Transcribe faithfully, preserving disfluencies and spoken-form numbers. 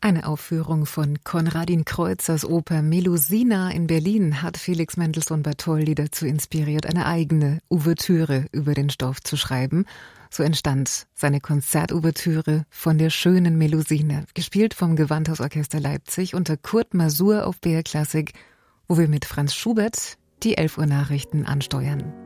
Eine Aufführung von Konradin Kreuzers Oper Melusina in Berlin hat Felix Mendelssohn Bartholdy dazu inspiriert, eine eigene Ouvertüre über den Stoff zu schreiben. So entstand seine Konzertouvertüre von der schönen Melusine, gespielt vom Gewandhausorchester Leipzig unter Kurt Masur auf B R Klassik, wo wir mit Franz Schubert die elf Uhr Nachrichten ansteuern.